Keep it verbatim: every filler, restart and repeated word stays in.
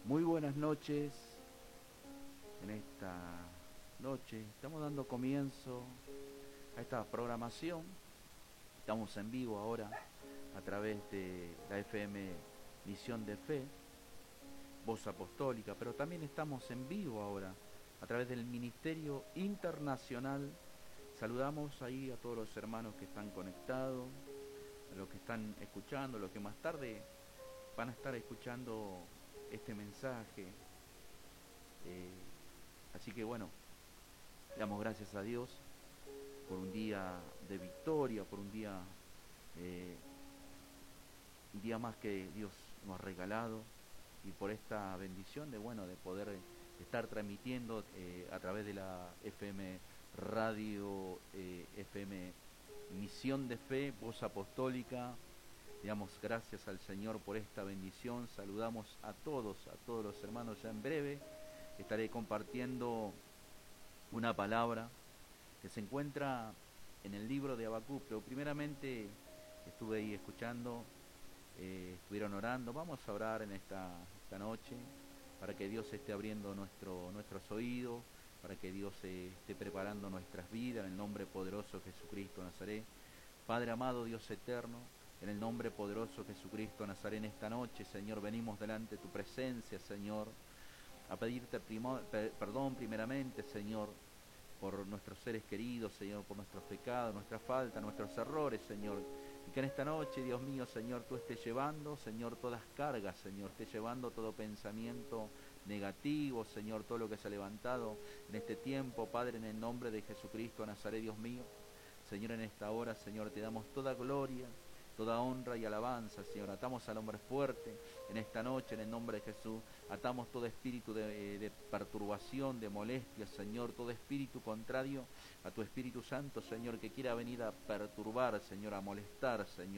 Muy buenas noches. En esta noche estamos dando comienzo a esta programación. Estamos en vivo ahora a través de la F M Misión de Fe, Voz Apostólica, pero también estamos en vivo ahora a través del Ministerio Internacional. Saludamos ahí a todos los hermanos que están conectados, a los que están escuchando, a los que más tarde van a estar escuchando este mensaje. Eh, así que bueno, damos gracias a Dios por un día de victoria, por un día, eh, un día más que Dios nos ha regalado, y por esta bendición de bueno de poder estar transmitiendo eh, a través de la F M Radio, eh, F M Misión de Fe, Voz Apostólica. Damos gracias al Señor por esta bendición. Saludamos a todos, a todos los hermanos. Ya en breve estaré compartiendo una palabra que se encuentra en el libro de Habacuc, pero primeramente estuve ahí escuchando, eh, estuvieron orando. Vamos a orar en esta, esta noche para que Dios esté abriendo nuestro, nuestros oídos, para que Dios eh, esté preparando nuestras vidas en el nombre poderoso de Jesucristo Nazaret. Padre amado, Dios eterno, en el nombre poderoso de Jesucristo Nazaret, en esta noche, Señor, venimos delante de tu presencia, Señor, a pedirte primo, per, perdón primeramente, Señor, por nuestros seres queridos, Señor, por nuestros pecados, nuestra falta, nuestros errores, Señor. Y que en esta noche, Dios mío, Señor, tú estés llevando, Señor, todas cargas, Señor, estés llevando todo pensamiento negativo, Señor, todo lo que se ha levantado en este tiempo, Padre, en el nombre de Jesucristo Nazaret, Dios mío. Señor, en esta hora, Señor, te damos toda gloria, toda honra y alabanza, Señor. Atamos al hombre fuerte en esta noche, en el nombre de Jesús. Atamos todo espíritu de, de perturbación, de molestia, Señor. Todo espíritu contrario a tu Espíritu Santo, Señor, que quiera venir a perturbar, Señor, a molestar, Señor.